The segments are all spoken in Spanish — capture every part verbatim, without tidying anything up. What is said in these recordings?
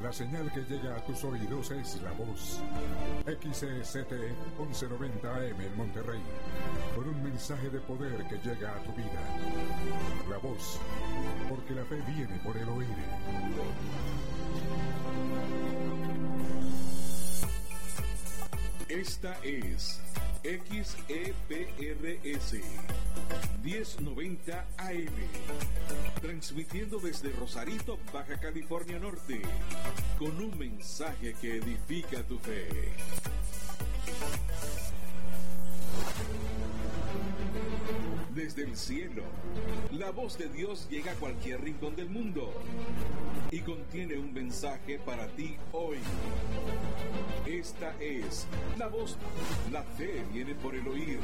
La señal que llega a tus oídos es La Voz. X C S T once noventa A M en Monterrey. Con un mensaje de poder que llega a tu vida. La Voz, porque la fe viene por el oír. Esta es X E P R S diez noventa A M, transmitiendo desde Rosarito, Baja California Norte, con un mensaje que edifica tu fe. Desde el cielo, la voz de Dios llega a cualquier rincón del mundo y contiene un mensaje para ti hoy. Esta es la voz. La fe viene por el oír.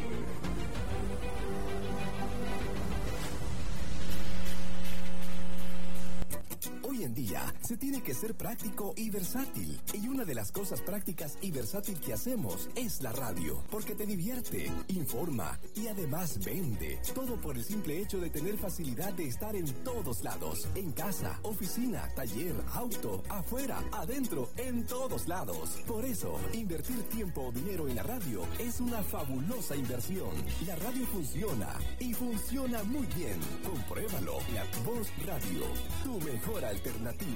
Hoy en día se tiene que ser práctico y versátil. Y una de las cosas prácticas y versátil que hacemos es la radio. Porque te divierte, informa y además vende. Todo por el simple hecho de tener facilidad de estar en todos lados. En casa, oficina, taller, auto, afuera, adentro, en todos lados. Por eso, invertir tiempo o dinero en la radio es una fabulosa inversión. La radio funciona y funciona muy bien. Compruébalo. La Voz Radio, tu mejor alternativa.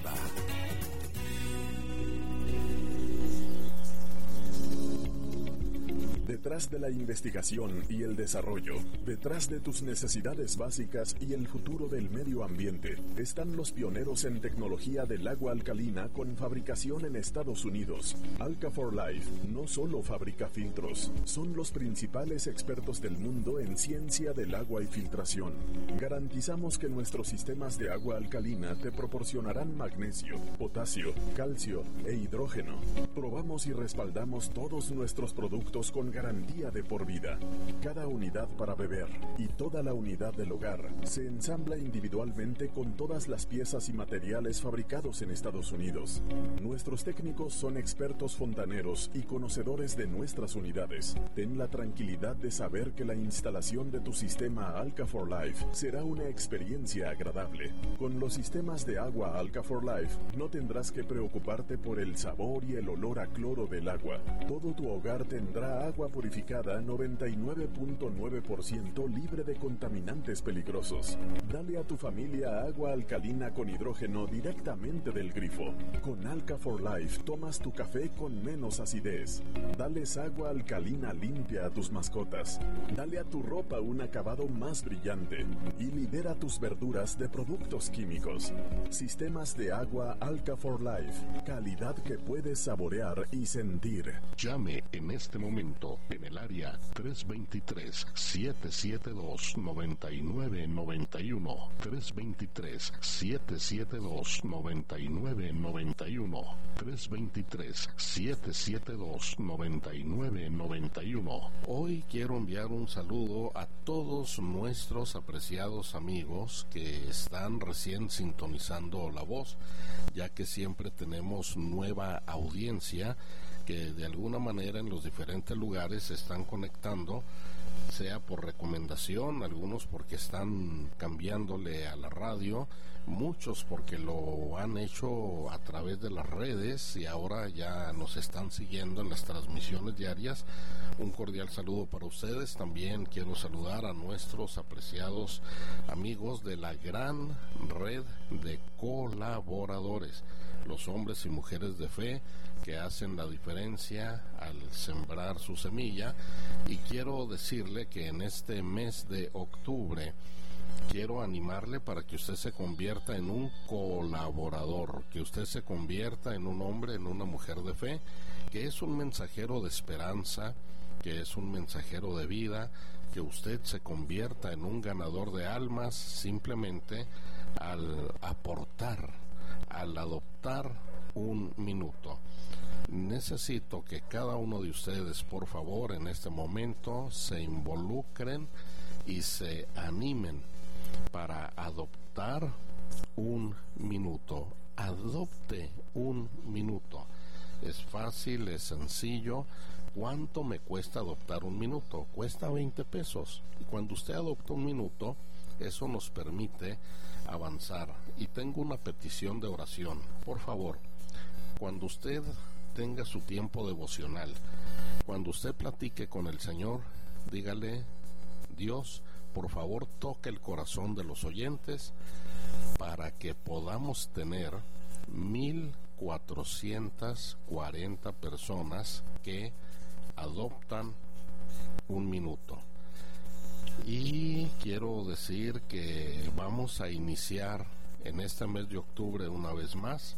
Detrás de la investigación y el desarrollo, detrás de tus necesidades básicas y el futuro del medio ambiente, están los pioneros en tecnología del agua alcalina con fabricación en Estados Unidos. Alka for Life no solo fabrica filtros, son los principales expertos del mundo en ciencia del agua y filtración. Garantizamos que nuestros sistemas de agua alcalina te proporcionarán magnesio, potasio, calcio e hidrógeno. Probamos y respaldamos todos nuestros productos con garantía de por vida. Cada unidad para beber y toda la unidad del hogar se ensambla individualmente con todas las piezas y materiales fabricados en Estados Unidos. Nuestros técnicos son expertos fontaneros y conocedores de nuestras unidades. Ten la tranquilidad de saber que la instalación de tu sistema Alka for Life será una experiencia agradable. Con los sistemas de agua Alka for Life no tendrás que preocuparte por el sabor y el olor a cloro del agua. Todo tu hogar tendrá agua purificada noventa y nueve punto nueve por ciento libre de contaminantes peligrosos. Dale a tu familia agua alcalina con hidrógeno directamente del grifo. Con Alka for Life tomas tu café con menos acidez. Dales agua alcalina limpia a tus mascotas. Dale a tu ropa un acabado más brillante y libera tus verduras de productos químicos. Sistemas de agua Alka for Life. Calidad que puedes saborear y sentir. Llame en este momento en el área tres dos tres, siete siete dos, nueve nueve nueve uno, tres dos tres, siete siete dos, nueve nueve nueve uno, tres dos tres, siete siete dos, nueve nueve nueve uno. Hoy quiero enviar un saludo a todos nuestros apreciados amigos que están recién sintonizando La Voz, ya que siempre tenemos nueva audiencia que de alguna manera en los diferentes lugares se están conectando, sea por recomendación, algunos porque están cambiándole a la radio, muchos porque lo han hecho a través de las redes y ahora ya nos están siguiendo en las transmisiones diarias. Un cordial saludo para ustedes. También quiero saludar a nuestros apreciados amigos de la gran red de colaboradores, los hombres y mujeres de fe que hacen la diferencia al sembrar su semilla. Y quiero decirle que en este mes de octubre quiero animarle para que usted se convierta en un colaborador, que usted se convierta en un hombre, en una mujer de fe, que es un mensajero de esperanza, que es un mensajero de vida, que usted se convierta en un ganador de almas simplemente al aportar, al adoptar un minuto. Necesito que cada uno de ustedes, por favor, en este momento se involucren y se animen para adoptar un minuto. Adopte un minuto. Es fácil, es sencillo. ¿Cuánto me cuesta adoptar un minuto? Cuesta veinte pesos. Y cuando usted adopta un minuto, eso nos permite avanzar. y tengo una petición de oración. Por favor, cuando usted tenga su tiempo devocional, cuando usted platique con el Señor, dígale: Dios, por favor, toque el corazón de los oyentes para que podamos tener mil cuatrocientas cuarenta personas que adoptan un minuto. Y quiero decir que vamos a iniciar en este mes de octubre una vez más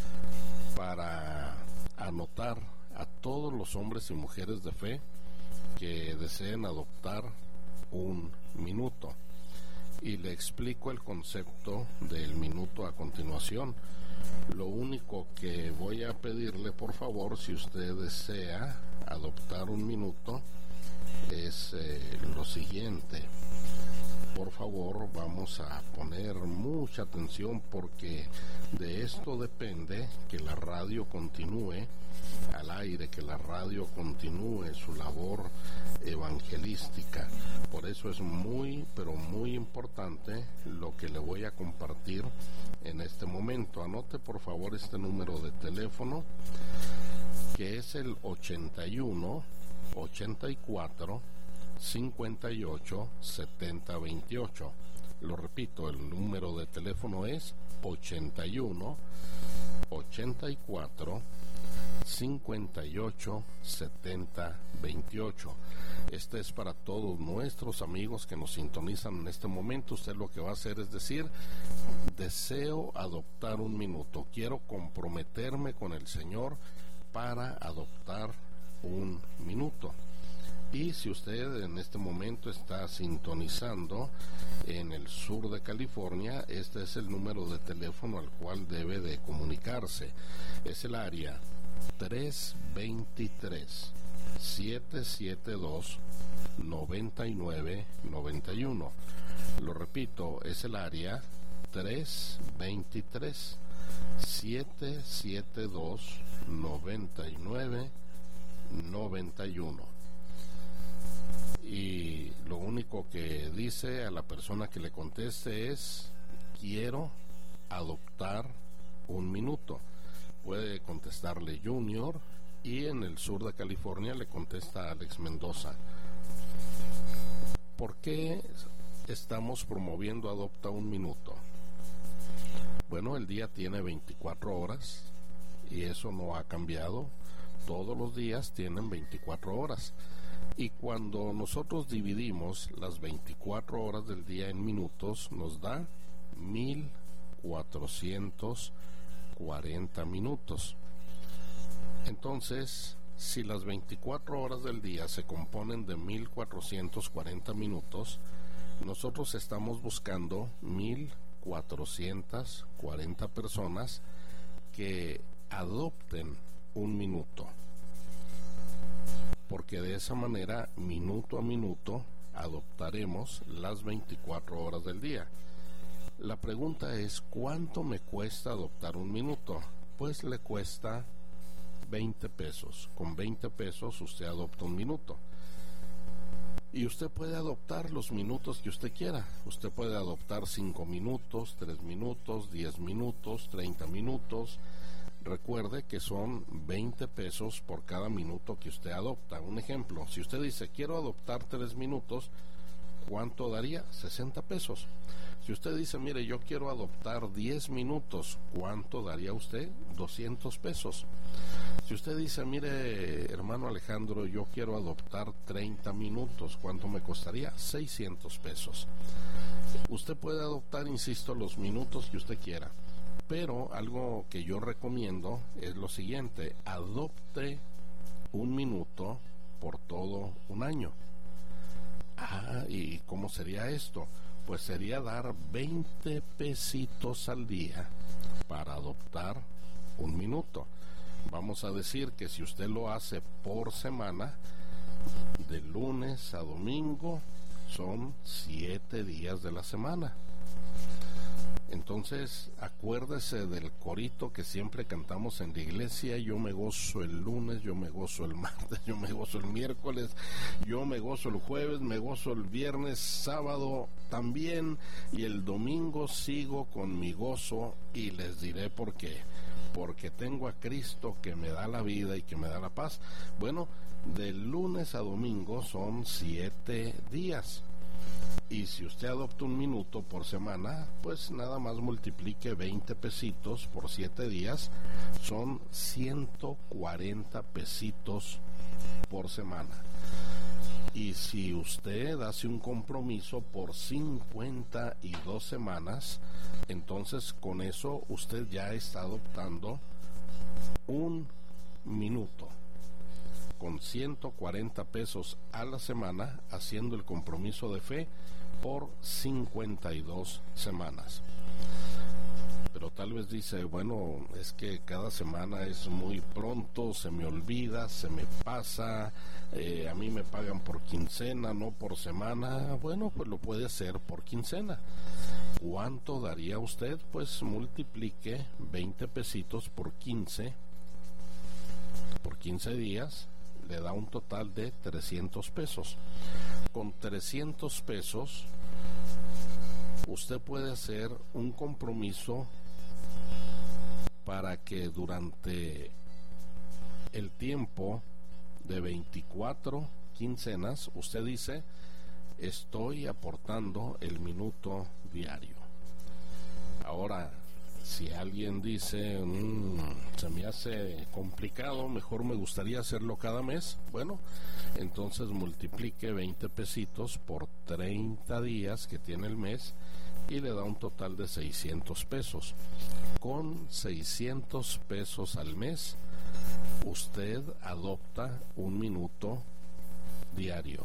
para anotar a todos los hombres y mujeres de fe que deseen adoptar un minuto. Y le explico el concepto del minuto a continuación. Lo único que voy a pedirle, por favor, si usted desea adoptar un minuto, es eh, lo siguiente. Por favor, vamos a poner mucha atención, porque de esto depende que la radio continúe al aire, que la radio continúe su labor evangelística. Por eso es muy, pero muy importante lo que le voy a compartir en este momento. Anote por favor este número de teléfono, que es el ochenta y uno, ochenta y cuatro, cincuenta y ocho, setenta, veintiocho. Lo repito, el número de teléfono es ochenta y uno, ochenta y cuatro, cincuenta y ocho, setenta, veintiocho. Este es para todos nuestros amigos que nos sintonizan en este momento. Usted lo que va a hacer es decir: deseo adoptar un minuto, quiero comprometerme con el Señor para adoptar un minuto. Y si usted en este momento está sintonizando en el sur de California, este es el número de teléfono al cual debe de comunicarse. Es el área tres dos tres, siete siete dos, nueve nueve nueve uno. Lo repito, es el área tres dos tres, siete siete dos, nueve nueve nueve uno. Y lo único que dice a la persona que le conteste es: quiero adoptar un minuto. Puede contestarle Junior, y en el sur de California le contesta Alex Mendoza. ¿Por qué estamos promoviendo Adopta un Minuto? Bueno, el día tiene veinticuatro horas y eso no ha cambiado. Todos los días tienen veinticuatro horas. Y cuando nosotros dividimos las veinticuatro horas del día en minutos, nos da mil cuatrocientos cuarenta minutos. Entonces, si las veinticuatro horas del día se componen de mil cuatrocientos cuarenta minutos, nosotros estamos buscando mil cuatrocientas cuarenta personas que adopten un minuto, porque de esa manera, minuto a minuto, adoptaremos las veinticuatro horas del día. La pregunta es: ¿cuánto me cuesta adoptar un minuto? Pues le cuesta veinte pesos. Con veinte pesos usted adopta un minuto. Y usted puede adoptar los minutos que usted quiera. Usted puede adoptar cinco minutos, tres minutos, diez minutos, treinta minutos. Recuerde que son veinte pesos por cada minuto que usted adopta. Un ejemplo, si usted dice: quiero adoptar tres minutos, ¿cuánto daría? sesenta pesos. Si usted dice: mire, yo quiero adoptar diez minutos, ¿cuánto daría usted? doscientos pesos. Si usted dice: mire, hermano Alejandro, yo quiero adoptar treinta minutos, ¿cuánto me costaría? seiscientos pesos. Usted puede adoptar, insisto, los minutos que usted quiera. Pero algo que yo recomiendo es lo siguiente: adopte un minuto por todo un año. Ah, ¿y cómo sería esto? Pues sería dar veinte pesitos al día para adoptar un minuto. Vamos a decir que si usted lo hace por semana, de lunes a domingo, son siete días de la semana. Entonces, acuérdese del corito que siempre cantamos en la iglesia: yo me gozo el lunes, yo me gozo el martes, yo me gozo el miércoles, yo me gozo el jueves, me gozo el viernes, sábado también, y el domingo sigo con mi gozo, y les diré por qué. Porque tengo a Cristo que me da la vida y que me da la paz. Bueno, de lunes a domingo son siete días. Y si usted adopta un minuto por semana, pues nada más multiplique veinte pesitos por siete días, son ciento cuarenta pesitos por semana. Y si usted hace un compromiso por cincuenta y dos semanas, entonces con eso usted ya está adoptando un minuto. Con ciento cuarenta pesos a la semana, haciendo el compromiso de fe por cincuenta y dos semanas. Pero tal vez dice, bueno, es que cada semana es muy pronto, se me olvida, se me pasa, eh, a mí me pagan por quincena, no por semana. Bueno, pues lo puede hacer por quincena. ¿Cuánto daría usted? Pues multiplique veinte pesitos por quince, por quince días, le da un total de trescientos pesos. Con trescientos pesos usted puede hacer un compromiso para que durante el tiempo de veinticuatro quincenas usted dice: estoy aportando el minuto diario. Ahora, si alguien dice, mmm, se me hace complicado, mejor me gustaría hacerlo cada mes, bueno, entonces multiplique veinte pesitos por treinta días que tiene el mes y le da un total de seiscientos pesos. Con seiscientos pesos al mes, usted adopta un minuto diario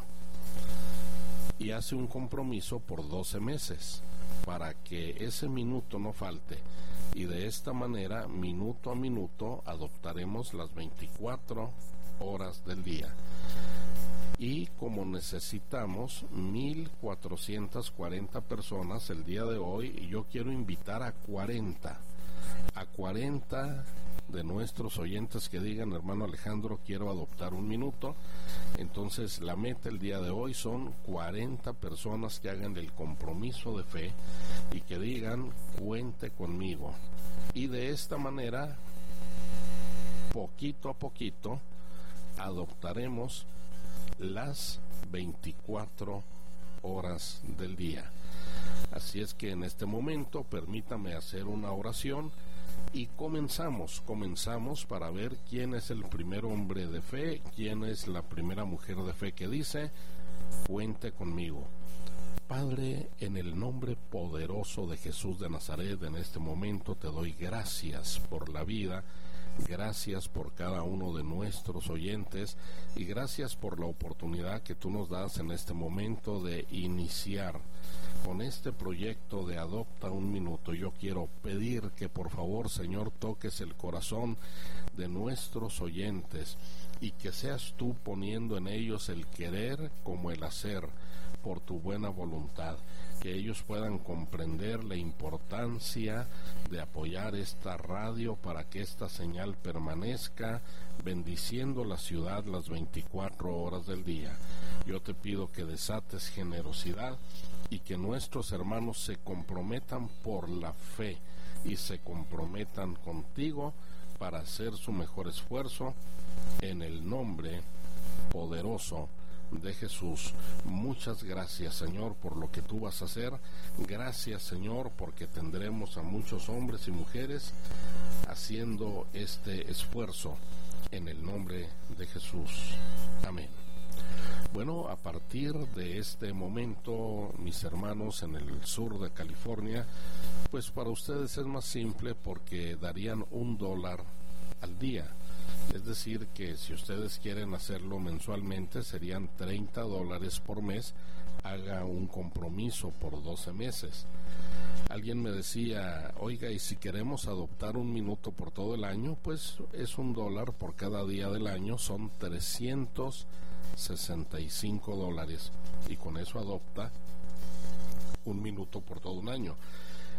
y hace un compromiso por doce meses para que ese minuto no falte, y de esta manera, minuto a minuto, adoptaremos las veinticuatro horas del día. Y como necesitamos mil cuatrocientas cuarenta personas el día de hoy, yo quiero invitar a cuarenta, a cuarenta de nuestros oyentes que digan: hermano Alejandro, quiero adoptar un minuto. Entonces la meta el día de hoy son cuarenta personas que hagan el compromiso de fe y que digan: cuente conmigo. Y de esta manera, poquito a poquito, adoptaremos las veinticuatro horas del día. Así es que en este momento permítame hacer una oración y comenzamos, comenzamos para ver quién es el primer hombre de fe, quién es la primera mujer de fe que dice: cuente conmigo. Padre, en el nombre poderoso de Jesús de Nazaret, en este momento te doy gracias por la vida, gracias por cada uno de nuestros oyentes y gracias por la oportunidad que tú nos das en este momento de iniciar con este proyecto de Adopta un Minuto. Yo quiero pedir que por favor, Señor, toques el corazón de nuestros oyentes y que seas tú poniendo en ellos el querer como el hacer por tu buena voluntad, que ellos puedan comprender la importancia de apoyar esta radio para que esta señal permanezca bendiciendo la ciudad las veinticuatro horas del día. Yo te pido que desates generosidad y que nuestros hermanos se comprometan por la fe y se comprometan contigo para hacer su mejor esfuerzo en el nombre poderoso de Jesús. Muchas gracias, Señor, por lo que tú vas a hacer. Gracias, Señor, porque tendremos a muchos hombres y mujeres haciendo este esfuerzo en el nombre de Jesús. Amén. Bueno, a partir de este momento, mis hermanos en el sur de California, pues para ustedes es más simple porque darían un dólar al día. Es decir, que si ustedes quieren hacerlo mensualmente, serían treinta dólares por mes. Haga un compromiso por doce meses. Alguien me decía: oiga, y si queremos adoptar un minuto por todo el año, pues es un dólar por cada día del año, son trescientos sesenta y cinco dólares, y con eso adopta un minuto por todo un año.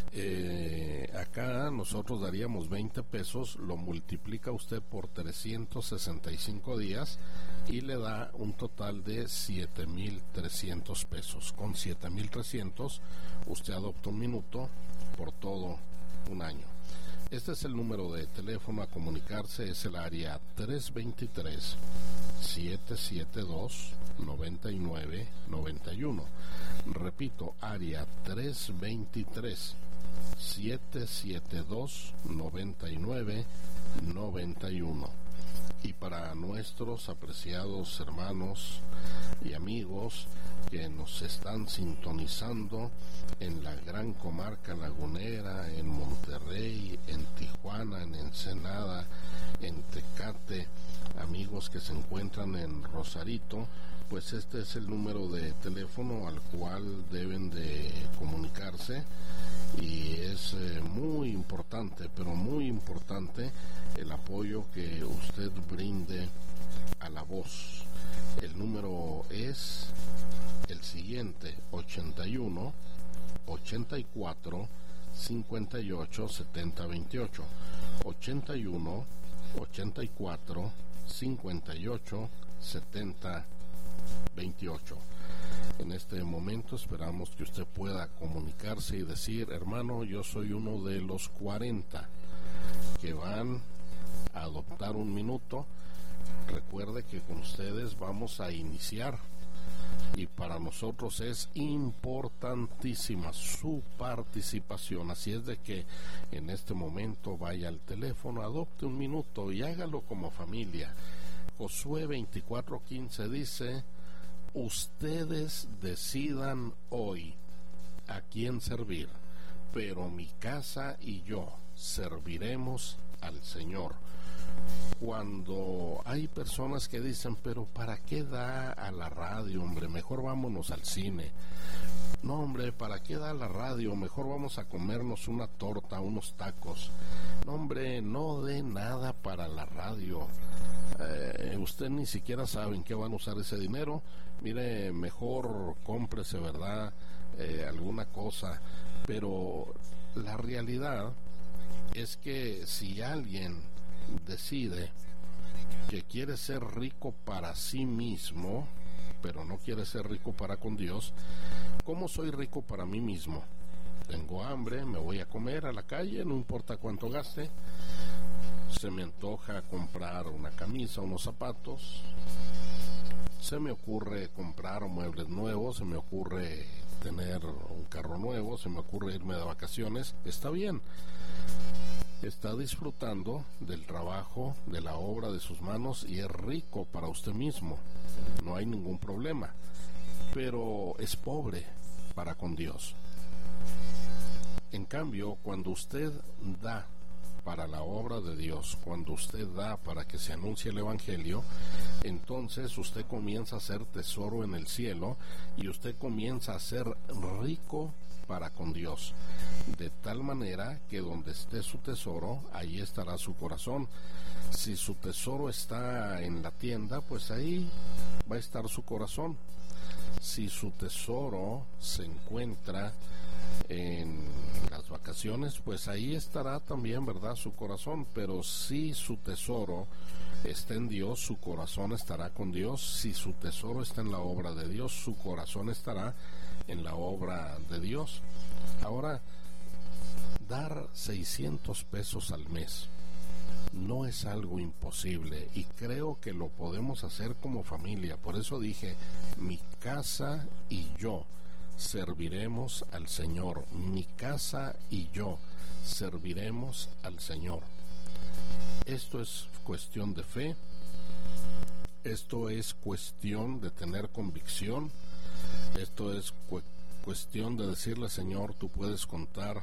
Eh, acá nosotros daríamos veinte pesos, lo multiplica usted por trescientos sesenta y cinco días y le da un total de siete mil trescientos pesos. Con siete mil trescientos usted adopta un minuto por todo un año. Este es el número de teléfono a comunicarse, es el área tres dos tres, siete siete dos, nueve nueve nueve uno. Repito, área tres dos tres, siete siete dos, nueve nueve nueve uno. Y para nuestros apreciados hermanos y amigos que nos están sintonizando en la gran comarca lagunera, en Monterrey, en Tijuana, en Ensenada, en Tecate, amigos que se encuentran en Rosarito, pues este es el número de teléfono al cual deben de comunicarse. Y es eh, muy importante, pero muy importante el apoyo que usted brinde a la voz. El número es el siguiente: ochenta y uno, ochenta y cuatro, cincuenta y ocho, setenta, veintiocho. ochenta y uno, ochenta y cuatro, cincuenta y ocho, setenta, veintiocho. En este momento esperamos que usted pueda comunicarse y decir: hermano, yo soy uno de los cuarenta que van a adoptar un minuto. Recuerde que con ustedes vamos a iniciar y para nosotros es importantísima su participación. Así es de que en este momento vaya al teléfono, adopte un minuto y hágalo como familia. Josué veinticuatro quince dice: ustedes decidan hoy a quién servir, pero mi casa y yo serviremos al Señor. Cuando hay personas que dicen: pero ¿para qué da a la radio, hombre? Mejor vámonos al cine. No, hombre, ¿para qué da a la radio? Mejor vamos a comernos una torta, unos tacos. No, hombre, no dé nada para la radio. Eh, usted ni siquiera sabe en qué van a usar ese dinero. Mire, mejor cómprese, ¿verdad? Eh, alguna cosa. Pero la realidad es que si alguien decide que quiere ser rico para sí mismo, pero no quiere ser rico para con Dios, ¿cómo soy rico para mí mismo? Tengo hambre, me voy a comer a la calle, no importa cuánto gaste. Se me antoja comprar una camisa, unos zapatos. Se me ocurre comprar muebles nuevos, se me ocurre tener un carro nuevo, se me ocurre irme de vacaciones. Está bien. Está disfrutando del trabajo, de la obra de sus manos y es rico para usted mismo. No hay ningún problema. Pero es pobre para con Dios. En cambio, cuando usted da para la obra de Dios, cuando usted da para que se anuncie el Evangelio, entonces usted comienza a hacer tesoro en el cielo y usted comienza a ser rico para con Dios, de tal manera que donde esté su tesoro, ahí estará su corazón. Si su tesoro está en la tienda, pues ahí va a estar su corazón. Si su tesoro se encuentra en las vacaciones, pues ahí estará también, ¿verdad?, su corazón. Pero si su tesoro está en Dios, su corazón estará con Dios. Si su tesoro está en la obra de Dios, su corazón estará en la obra de Dios. Ahora, dar seiscientos pesos al mes no es algo imposible y creo que lo podemos hacer como familia. Por eso dije, mi casa y yo serviremos al Señor. Mi casa y yo serviremos al Señor. Esto es cuestión de fe. Esto es cuestión de tener convicción. Esto es cu- cuestión de decirle: Señor, tú puedes contar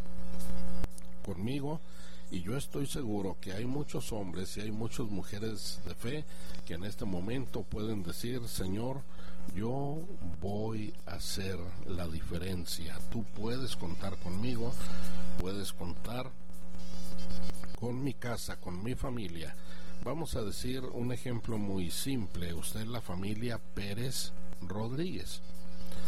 conmigo. Y yo estoy seguro que hay muchos hombres y hay muchas mujeres de fe que en este momento pueden decir: Señor, yo voy a hacer la diferencia. Tú puedes contar conmigo, puedes contar con mi casa, con mi familia. Vamos a decir un ejemplo muy simple. Usted es la familia Pérez Rodríguez.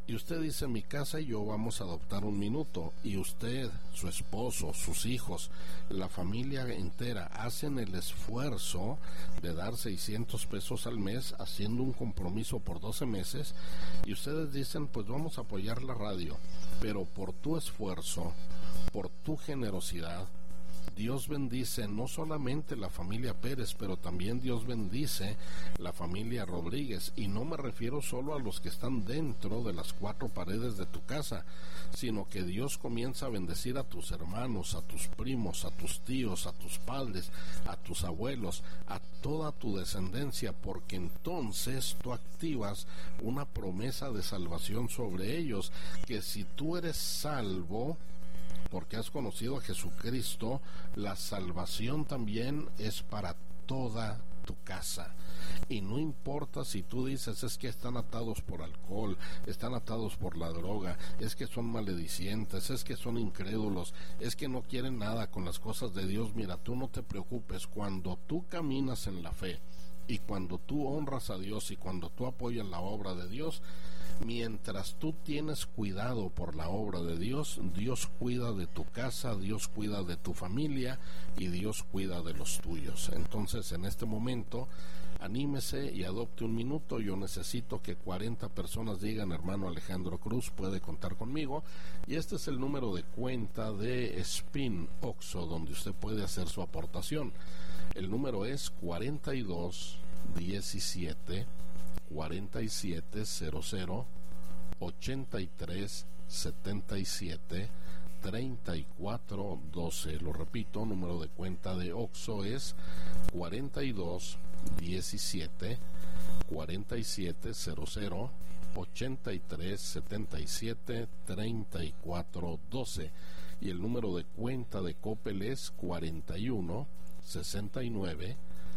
y usted dice, mi casa y yo vamos a adoptar un minuto, y usted, su esposo, sus hijos, la familia entera hacen el esfuerzo de dar seiscientos pesos al mes, haciendo un compromiso por doce meses, y ustedes dicen, pues vamos a apoyar la radio, pero por tu esfuerzo, por tu generosidad, Dios bendice no solamente la familia Pérez, pero también Dios bendice la familia Rodríguez, y no me refiero solo a los que están dentro de las cuatro paredes de tu casa, sino que Dios comienza a bendecir a tus hermanos, a tus primos, a tus tíos, a tus padres, a tus abuelos, a toda tu descendencia, porque entonces tú activas una promesa de salvación sobre ellos, que si tú eres salvo, porque has conocido a Jesucristo, la salvación también es para toda tu casa. Y no importa si tú dices, es que están atados por alcohol, están atados por la droga, es que son maledicientes, es que son incrédulos, es que no quieren nada con las cosas de Dios. Mira, tú no te preocupes. Cuando tú caminas en la fe, y cuando tú honras a Dios, y cuando tú apoyas la obra de Dios, mientras tú tienes cuidado por la obra de Dios, Dios cuida de tu casa, Dios cuida de tu familia, y Dios cuida de los tuyos. Entonces, en este momento, anímese y adopte un minuto. Yo necesito que cuarenta personas digan, hermano Alejandro Cruz puede contar conmigo, y este es el número de cuenta de Spin Oxxo, donde usted puede hacer su aportación. El número es cuarenta y dos diecisiete cuarenta y siete cero cero ochenta y tres setenta y siete treinta y cuatro doce. Lo repito, número de cuenta de Oxxo es cuarenta y dos diecisiete cuarenta y siete cero cero ochenta y tres setenta y siete treinta y cuatro doce, y el número de cuenta de Coppel es cuarenta y uno sesenta y nueve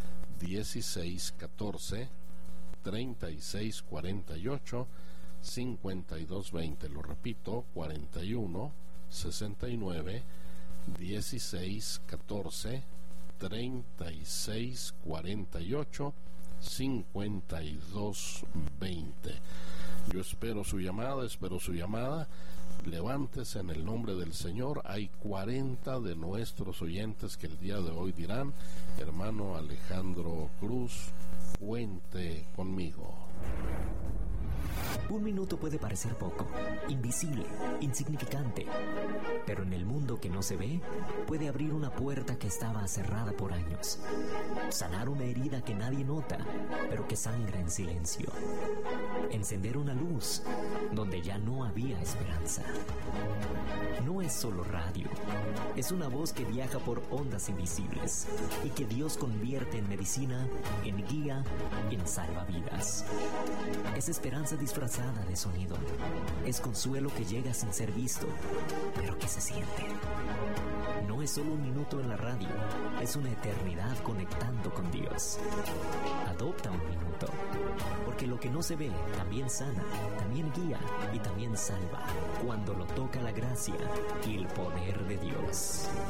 dieciséis catorce treinta y seis cuarenta y ocho cincuenta y dos veinte. Lo repito, cuarenta y uno sesenta y nueve dieciséis catorce treinta y seis cuarenta y ocho cincuenta y dos veinte. Yo espero su llamada, espero su llamada. Levántese en el nombre del Señor. Hay cuarenta de nuestros oyentes que el día de hoy dirán, hermano Alejandro Cruz, cuente conmigo. Un minuto puede parecer poco, invisible, insignificante, pero en el mundo que no se ve, puede abrir una puerta que estaba cerrada por años, sanar una herida que nadie nota, pero que sangra en silencio, encender una luz donde ya no había esperanza. No es solo radio, es una voz que viaja por ondas invisibles y que Dios convierte en medicina, en guía, en salvavidas. Es esperanza disfrazada de sonido, es consuelo que llega sin ser visto, pero que se siente. No es solo un minuto en la radio, es una eternidad conectando con Dios. Adopta un minuto, porque lo que no se ve también sana, también guía y también salva, cuando lo toca la gracia y el poder de Dios.